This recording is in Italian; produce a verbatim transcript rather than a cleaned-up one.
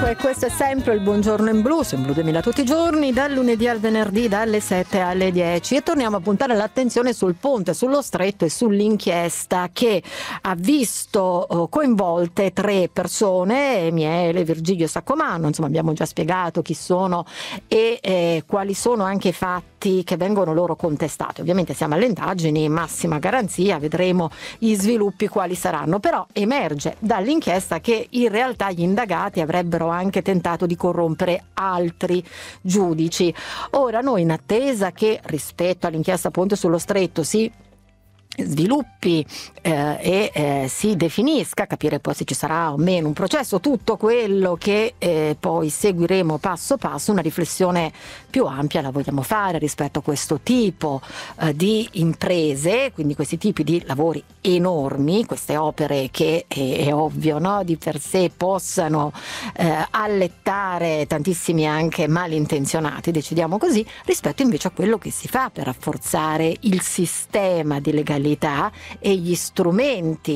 Comunque questo è sempre il Buongiorno in Blu, su in Blu duemila tutti i giorni, dal lunedì al venerdì dalle sette alle dieci, e torniamo a puntare l'attenzione sul ponte sullo Stretto e sull'inchiesta che ha visto coinvolte tre persone, Miele, Virgilio e Saccomanno. Insomma, abbiamo già spiegato chi sono e eh, quali sono anche i fatti che vengono loro contestati. Ovviamente siamo alle indagini, massima garanzia, vedremo gli sviluppi quali saranno, però emerge dall'inchiesta che in realtà gli indagati avrebbero anche tentato di corrompere altri giudici. Ora noi, in attesa che rispetto all'inchiesta Ponte sullo Stretto si sviluppi eh, e eh, si definisca, capire poi se ci sarà o meno un processo, tutto quello che eh, poi seguiremo passo passo, una riflessione più ampia la vogliamo fare rispetto a questo tipo eh, di imprese, quindi questi tipi di lavori enormi, queste opere che è, è ovvio, no, di per sé possano eh, allettare tantissimi anche malintenzionati, decidiamo così, rispetto invece a quello che si fa per rafforzare il sistema di legalità e gli strumenti